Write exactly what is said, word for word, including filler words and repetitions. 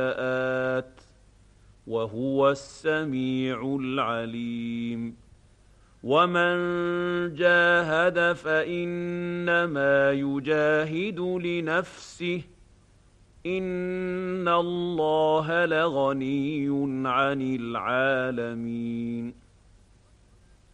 وهو السميع العليم ومن جاهد فإنما يجاهد لنفسه إن الله لغني عن العالمين